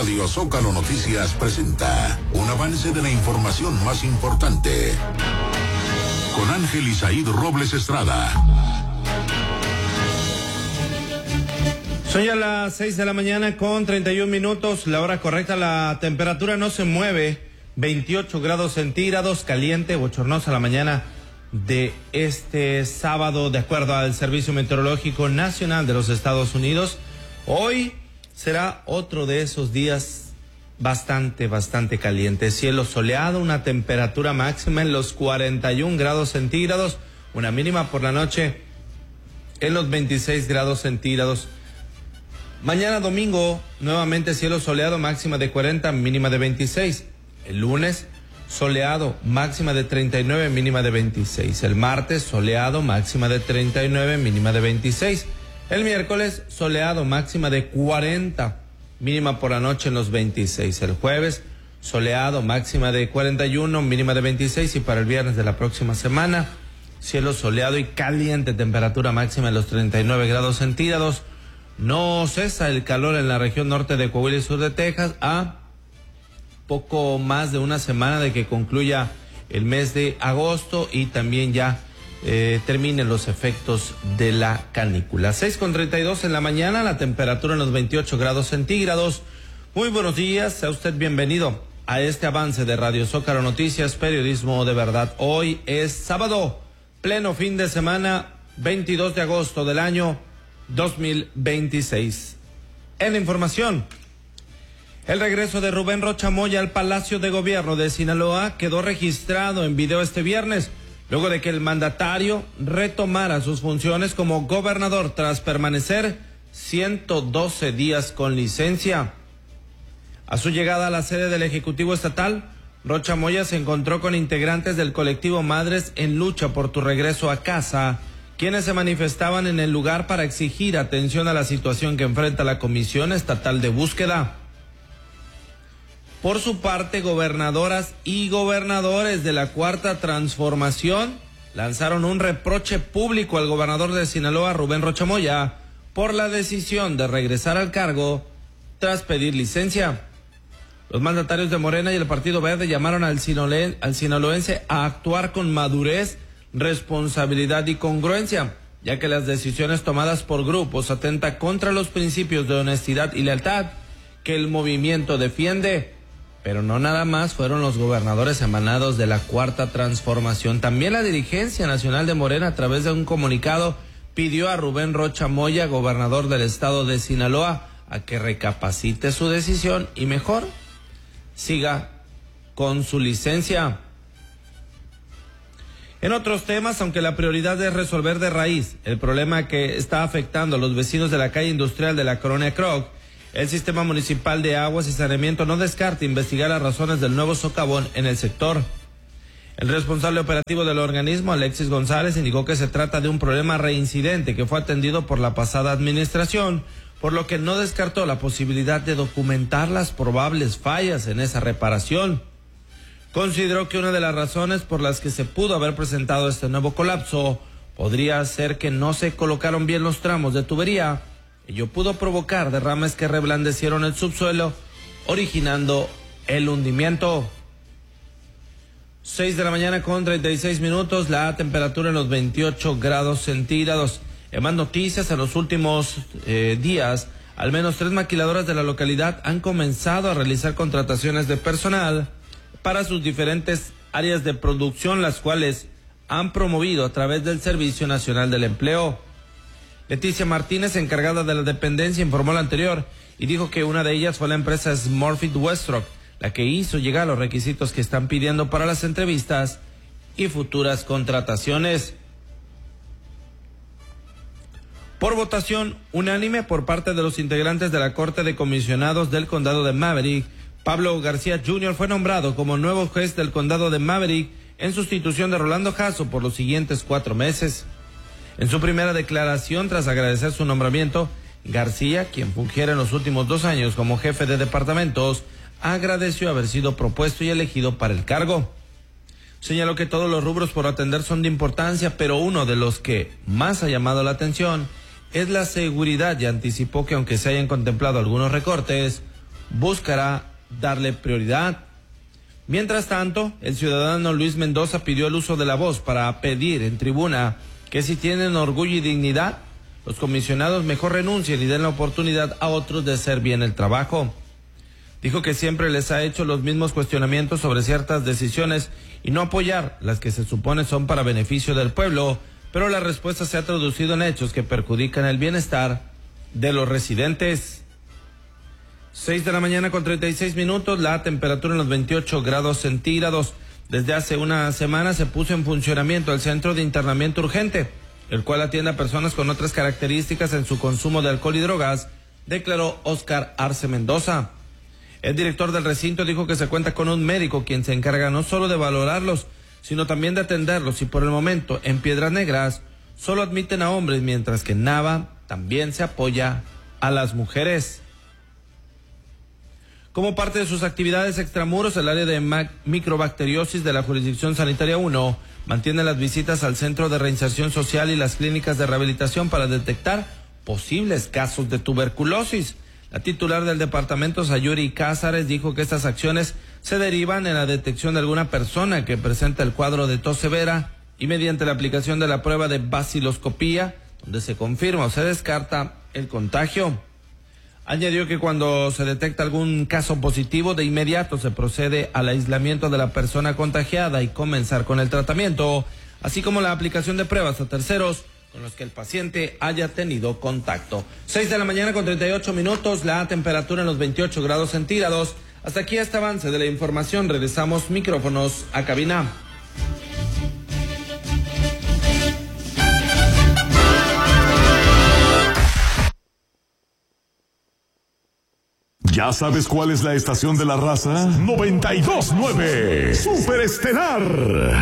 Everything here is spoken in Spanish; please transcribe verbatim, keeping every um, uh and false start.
Radio Zócalo Noticias presenta un avance de la información más importante. Con Ángel Isaíd Robles Estrada. Son ya las seis de la mañana con treinta y un minutos, la hora correcta, la temperatura no se mueve, veintiocho grados centígrados, caliente, bochornosa la mañana de este sábado, de acuerdo al Servicio Meteorológico Nacional de los Estados Unidos. Hoy será otro de esos días bastante, bastante caliente, cielo soleado, una temperatura máxima en los cuarenta y un grados centígrados, una mínima por la noche en los veintiséis grados centígrados. Mañana domingo, nuevamente cielo soleado, máxima de cuarenta, mínima de veintiséis. El lunes, soleado, máxima de treinta y nueve, mínima de veintiséis. El martes, soleado, máxima de treinta y nueve, mínima de veintiséis. El miércoles, soleado, máxima de cuarenta, mínima por la noche en los veintiséis. El jueves, soleado, máxima de cuarenta y uno, mínima de veintiséis. Y para el viernes de la próxima semana, cielo soleado y caliente, temperatura máxima en los treinta y nueve grados centígrados. No cesa el calor en la región norte de Coahuila y sur de Texas a poco más de una semana de que concluya el mes de agosto y también ya eh, terminen los efectos de la canícula. seis con treinta y dos en la mañana, la temperatura en los veintiocho grados centígrados. Muy buenos días, sea usted bienvenido a este avance de Radio Zócalo Noticias, periodismo de verdad. Hoy es sábado, pleno fin de semana, veintidós de agosto del año dos mil veintiséis. En la información, el regreso de Rubén Rocha Moya al Palacio de Gobierno de Sinaloa quedó registrado en video este viernes, luego de que el mandatario retomara sus funciones como gobernador tras permanecer ciento doce días con licencia. A su llegada a la sede del Ejecutivo Estatal, Rocha Moya se encontró con integrantes del colectivo Madres en Lucha por tu Regreso a Casa, quienes se manifestaban en el lugar para exigir atención a la situación que enfrenta la Comisión Estatal de Búsqueda. Por su parte, gobernadoras y gobernadores de la Cuarta Transformación lanzaron un reproche público al gobernador de Sinaloa, Rubén Rocha Moya, por la decisión de regresar al cargo tras pedir licencia. Los mandatarios de Morena y el Partido Verde llamaron al, sinole- al sinaloense a actuar con madurez, responsabilidad y congruencia, ya que las decisiones tomadas por grupos atentan contra los principios de honestidad y lealtad que el movimiento defiende. Pero no nada más fueron los gobernadores emanados de la Cuarta Transformación. También la dirigencia nacional de Morena, a través de un comunicado, pidió a Rubén Rocha Moya, gobernador del estado de Sinaloa, a que recapacite su decisión y mejor siga con su licencia. En otros temas, aunque la prioridad es resolver de raíz el problema que está afectando a los vecinos de la calle industrial de la Colonia Kroc, el Sistema Municipal de Aguas y Saneamiento no descarta investigar las razones del nuevo socavón en el sector. El responsable operativo del organismo, Alexis González, indicó que se trata de un problema reincidente que fue atendido por la pasada administración, por lo que no descartó la posibilidad de documentar las probables fallas en esa reparación. Consideró que una de las razones por las que se pudo haber presentado este nuevo colapso podría ser que no se colocaron bien los tramos de tubería. Ello pudo provocar derrames que reblandecieron el subsuelo, originando el hundimiento. seis de la mañana con treinta y seis minutos, la temperatura en los veintiocho grados centígrados. En más noticias, en los últimos eh, días, al menos tres maquiladoras de la localidad han comenzado a realizar contrataciones de personal para sus diferentes áreas de producción, las cuales han promovido a través del Servicio Nacional del Empleo. Leticia Martínez, encargada de la dependencia, informó lo anterior y dijo que una de ellas fue la empresa Smurfit Westrock, la que hizo llegar los requisitos que están pidiendo para las entrevistas y futuras contrataciones. Por votación unánime por parte de los integrantes de la Corte de Comisionados del Condado de Maverick, Pablo García junior fue nombrado como nuevo juez del Condado de Maverick en sustitución de Rolando Jasso por los siguientes cuatro meses. En su primera declaración, tras agradecer su nombramiento, García, quien fungiera en los últimos dos años como jefe de departamentos, agradeció haber sido propuesto y elegido para el cargo. Señaló que todos los rubros por atender son de importancia, pero uno de los que más ha llamado la atención es la seguridad y anticipó que aunque se hayan contemplado algunos recortes, buscará darle prioridad. Mientras tanto, el ciudadano Luis Mendoza pidió el uso de la voz para pedir en tribuna que si tienen orgullo y dignidad, los comisionados mejor renuncien y den la oportunidad a otros de hacer bien el trabajo. Dijo que siempre les ha hecho los mismos cuestionamientos sobre ciertas decisiones y no apoyar las que se supone son para beneficio del pueblo, pero la respuesta se ha traducido en hechos que perjudican el bienestar de los residentes. Seis de la mañana con treinta y seis minutos, la temperatura en los veintiocho grados centígrados. Desde hace una semana se puso en funcionamiento el centro de internamiento urgente, el cual atiende a personas con otras características en su consumo de alcohol y drogas, declaró Óscar Arce Mendoza. El director del recinto dijo que se cuenta con un médico quien se encarga no solo de valorarlos, sino también de atenderlos, y por el momento en Piedras Negras solo admiten a hombres, mientras que en Nava también se apoya a las mujeres. Como parte de sus actividades extramuros, el área de microbacteriosis de la Jurisdicción Sanitaria uno mantiene las visitas al Centro de Reinserción Social y las clínicas de rehabilitación para detectar posibles casos de tuberculosis. La titular del departamento, Sayuri Cázares, dijo que estas acciones se derivan en la detección de alguna persona que presenta el cuadro de tos severa y mediante la aplicación de la prueba de baciloscopía, donde se confirma o se descarta el contagio. Añadió que cuando se detecta algún caso positivo, de inmediato se procede al aislamiento de la persona contagiada y comenzar con el tratamiento, así como la aplicación de pruebas a terceros con los que el paciente haya tenido contacto. Seis de la mañana con treinta y ocho minutos, la temperatura en los veintiocho grados centígrados. Hasta aquí este avance de la información. Regresamos micrófonos a cabina. ¿Ya sabes cuál es la estación de la raza? noventa y dos punto nueve Superestelar.